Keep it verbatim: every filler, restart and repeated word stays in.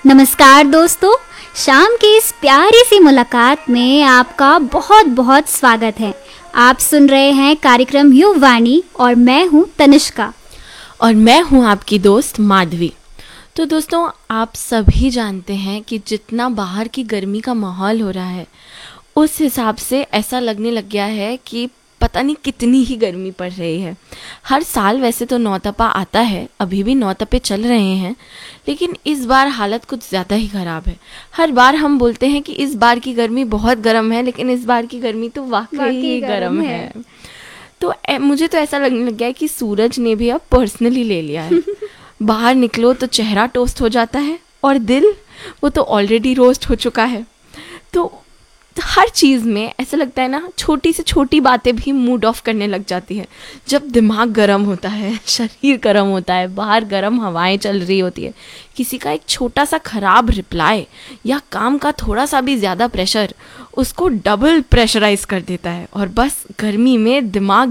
नमस्कार दोस्तों, शाम की इस प्यारी सी मुलाकात में आपका बहुत बहुत स्वागत है। आप सुन रहे हैं कार्यक्रम युववाणी और मैं हूं तनिष्का और मैं हूं आपकी दोस्त माधवी। तो दोस्तों, आप सभी जानते हैं कि जितना बाहर की गर्मी का माहौल हो रहा है उस हिसाब से ऐसा लगने लग गया है कि पता नहीं कितनी ही गर्मी पड़ रही है। हर साल वैसे तो नौतपा आता है, अभी भी नौतपे चल रहे हैं, लेकिन इस बार हालत कुछ ज़्यादा ही ख़राब है। हर बार हम बोलते हैं कि इस बार की गर्मी बहुत गर्म है, लेकिन इस बार की गर्मी तो वाकई ही गर्म है, है। तो ए, मुझे तो ऐसा लगने लग गया है कि सूरज ने भी अब पर्सनली ले लिया है। बाहर निकलो तो चेहरा टोस्ट हो जाता है और दिल वो तो ऑलरेडी रोस्ट हो चुका है। तो हर चीज़ में ऐसा लगता है ना, छोटी से छोटी बातें भी मूड ऑफ करने लग जाती है। जब दिमाग गर्म होता है, शरीर गर्म होता है, बाहर गर्म हवाएं चल रही होती है, किसी का एक छोटा सा ख़राब रिप्लाई या काम का थोड़ा सा भी ज़्यादा प्रेशर उसको डबल प्रेशराइज कर देता है और बस गर्मी में दिमाग